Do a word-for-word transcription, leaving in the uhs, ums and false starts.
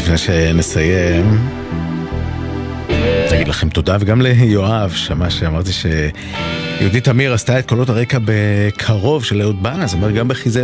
לפני שנסיים, אגיד לכם תודה, וגם ליואב, שמע שאמרתי שיהודית אמיר עשתה את קולות הרקע בקרוב של אהוד בן, אז אומר גם בחיזה